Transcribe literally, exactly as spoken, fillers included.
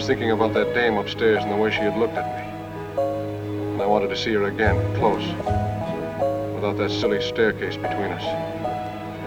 was thinking about that dame upstairs and the way she had looked at me. And I wanted to see her again, close, without that silly staircase between us.